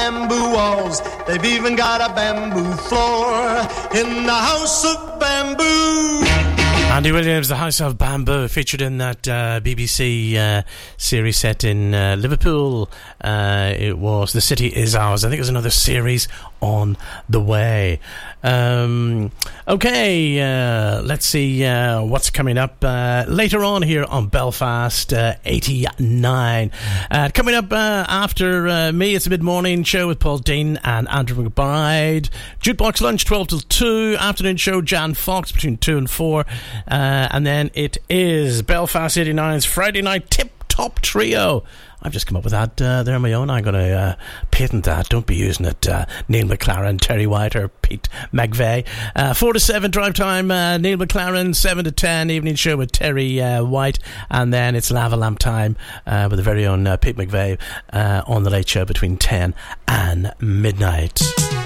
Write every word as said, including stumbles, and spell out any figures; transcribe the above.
Bamboo walls, they've even got a bamboo floor in the House of Bamboo. Andy Williams, The House of Bamboo, featured in that uh, B B C uh, series set in uh, Liverpool. Uh, it was The City Is Ours. I think there's another series on the way. Um, okay, uh, let's see uh, what's coming up uh, later on here on Belfast uh, eighty-nine. Uh, coming up uh, after uh, me, it's a mid-morning show with Paul Dean and Andrew McBride. Jukebox Lunch, twelve till two. Afternoon show, Jan Fox, between two and four. Uh, and then it is Belfast eighty-nine's Friday night tip-top trio. I've just come up with that uh, there on my own. I'm going to uh, patent that. Don't be using it. Uh, Neil McLaren, Terry White or Pete McVeigh. Uh, four to seven drive time, uh, Neil McLaren. seven to ten evening show with Terry uh, White. And then it's Lava Lamp time uh, with the very own uh, Pete McVeigh uh, on the late show between ten and midnight.